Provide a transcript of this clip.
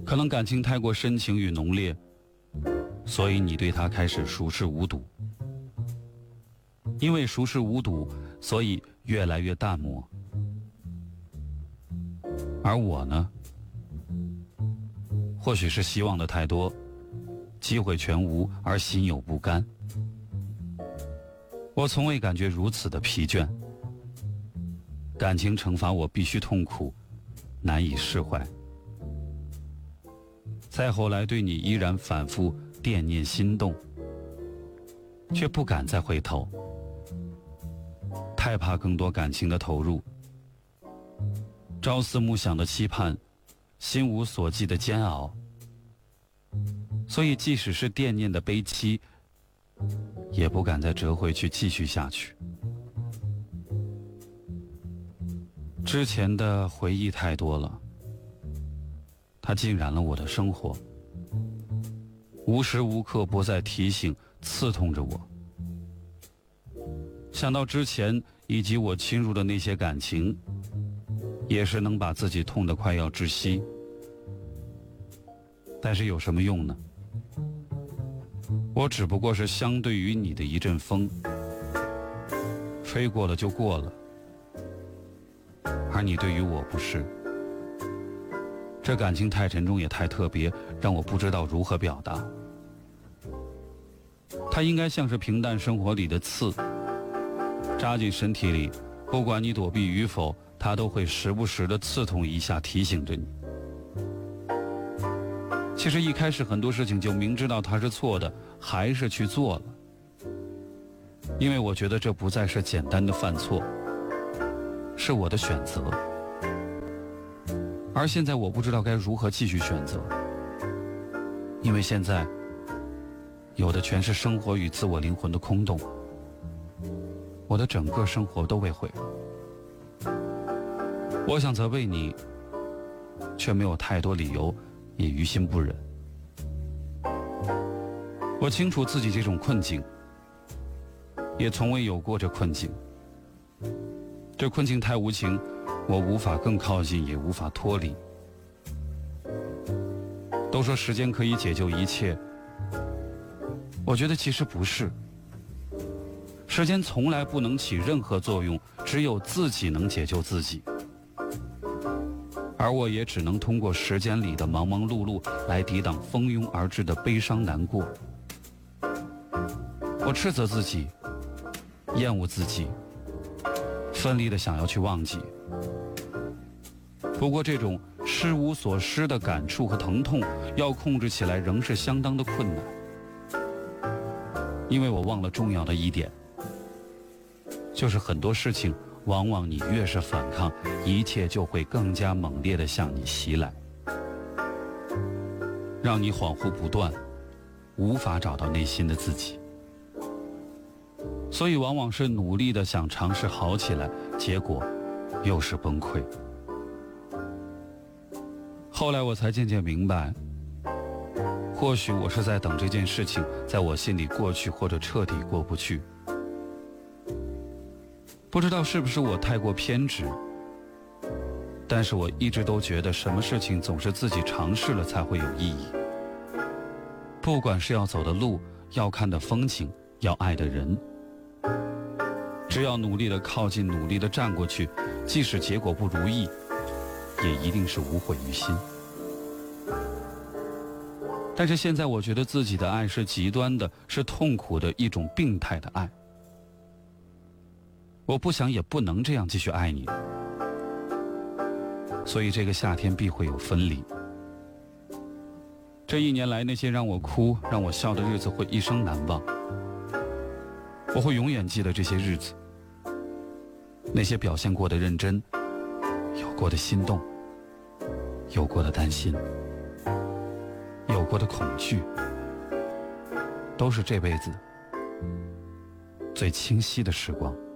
可能感情太过深情与浓烈，所以你对他开始熟视无睹。因为熟视无睹，所以越来越淡漠。而我呢，或许是希望的太多，机会全无，而心有不甘。我从未感觉如此的疲倦，感情惩罚我必须痛苦，难以释怀。再后来对你依然反复惦念心动，却不敢再回头，太怕更多感情的投入，朝思暮想的期盼，心无所寄的煎熬。所以即使是惦念的悲戚，也不敢再折回去继续下去。之前的回忆太多了，它浸染了我的生活，无时无刻不在提醒刺痛着我。想到之前以及我侵入的那些感情，也是能把自己痛得快要窒息。但是有什么用呢？我只不过是相对于你的一阵风，吹过了就过了，而你对于我不是。这感情太沉重也太特别，让我不知道如何表达。它应该像是平淡生活里的刺，扎进身体里，不管你躲避与否，它都会时不时的刺痛一下，提醒着你。其实一开始很多事情就明知道它是错的，还是去做了，因为我觉得这不再是简单的犯错，是我的选择。而现在我不知道该如何继续选择，因为现在有的全是生活与自我灵魂的空洞，我的整个生活都被毁了。我想责备你，却没有太多理由，也于心不忍。我清楚自己这种困境，也从未有过这困境。这困境太无情，我无法更靠近，也无法脱离。都说时间可以解救一切，我觉得其实不是。时间从来不能起任何作用，只有自己能解救自己。而我也只能通过时间里的忙忙碌碌来抵挡蜂拥而至的悲伤难过。我斥责自己，厌恶自己，奋力的想要去忘记。不过这种失无所失的感触和疼痛，要控制起来仍是相当的困难。因为我忘了重要的一点，就是很多事情往往你越是反抗，一切就会更加猛烈地向你袭来，让你恍惚不断，无法找到内心的自己。所以往往是努力地想尝试好起来，结果又是崩溃。后来我才渐渐明白，或许我是在等这件事情在我心里过去，或者彻底过不去。不知道是不是我太过偏执，但是我一直都觉得什么事情总是自己尝试了才会有意义。不管是要走的路，要看的风景，要爱的人，只要努力的靠近，努力的站过去，即使结果不如意，也一定是无悔于心。但是现在我觉得自己的爱是极端的，是痛苦的一种病态的爱。我不想也不能这样继续爱你，所以这个夏天必会有分离。这一年来，那些让我哭让我笑的日子会一生难忘，我会永远记得这些日子，那些表现过的认真，有过的心动，有过的担心，有过的恐惧，都是这辈子最清晰的时光。